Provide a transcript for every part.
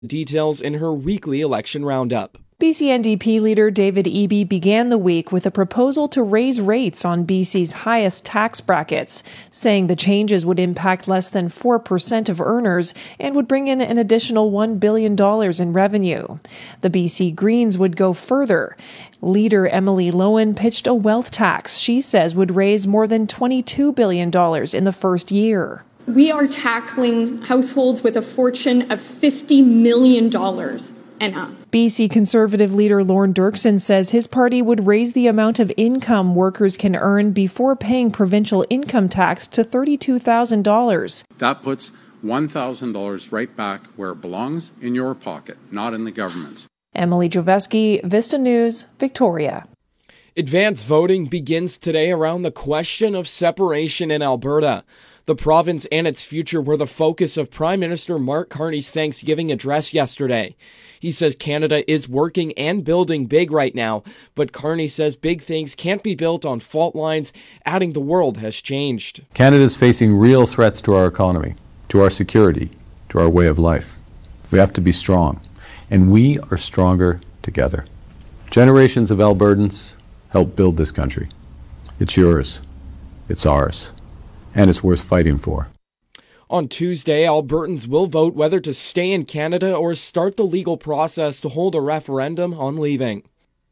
Details in her weekly election roundup. BC NDP leader David Eby began the week with a proposal to raise rates on BC's highest tax brackets, saying the changes would impact less than 4% of earners and would bring in an additional $1 billion in revenue. The BC Greens would go further. Leader Emily Lowen pitched a wealth tax she says would raise more than $22 billion in the first year. We are tackling households with a fortune of $50 million and up. BC Conservative leader Lorne Dirksen says his party would raise the amount of income workers can earn before paying provincial income tax to $32,000. That puts $1,000 right back where it belongs, in your pocket, not in the government's. Emily Joveski, Vista News, Victoria. Advance voting begins today around the question of separation in Alberta. The province and its future were the focus of Prime Minister Mark Carney's Thanksgiving address yesterday. He says Canada is working and building big right now, but Carney says big things can't be built on fault lines, adding the world has changed. Canada is facing real threats to our economy, to our security, to our way of life. We have to be strong, and we are stronger together. Generations of Albertans helped build this country. It's yours. It's ours. And it's worth fighting for. On Tuesday, Albertans will vote whether to stay in Canada or start the legal process to hold a referendum on leaving.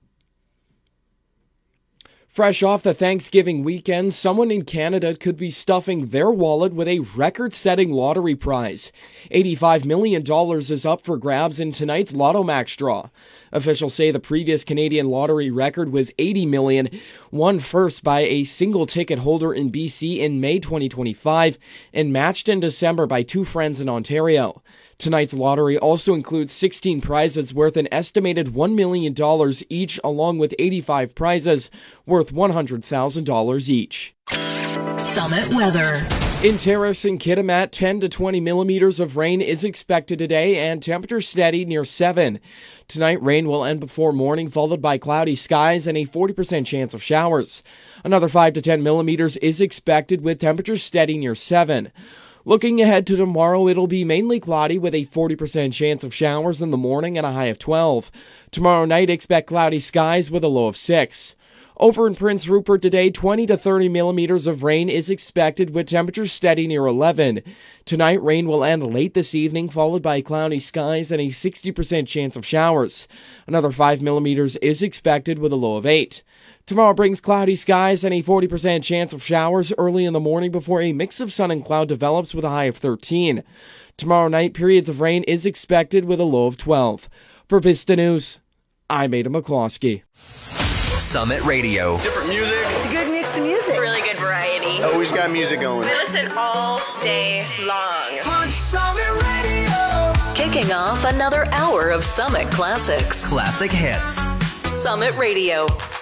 Fresh off the Thanksgiving weekend, someone in Canada could be stuffing their wallet with a record-setting lottery prize. $85 million is up for grabs in tonight's Lotto Max draw. Officials say the previous Canadian lottery record was $80 million, won first by a single ticket holder in BC in May 2025 and matched in December by two friends in Ontario. Tonight's lottery also includes 16 prizes worth an estimated $1 million each, along with 85 prizes worth $100,000 each. Summit weather. In Terrace and Kitimat, 10 to 20 millimeters of rain is expected today and temperature steady near 7. Tonight, rain will end before morning, followed by cloudy skies and a 40% chance of showers. Another 5 to 10 millimeters is expected with temperatures steady near 7. Looking ahead to tomorrow, it'll be mainly cloudy with a 40% chance of showers in the morning and a high of 12. Tomorrow night, expect cloudy skies with a low of 6. Over in Prince Rupert today, 20 to 30 millimeters of rain is expected with temperatures steady near 11. Tonight, rain will end late this evening, followed by cloudy skies and a 60% chance of showers. Another 5 millimeters is expected with a low of 8. Tomorrow brings cloudy skies and a 40% chance of showers early in the morning before a mix of sun and cloud develops with a high of 13. Tomorrow night, periods of rain is expected with a low of 12. For Vista News, I'm Ada McCloskey. Summit Radio. Different music. It's a good mix of music. Really good variety. Always got music going. We listen all day long. On Summit Radio. Kicking off another hour of Summit Classics. Classic hits. Summit Radio.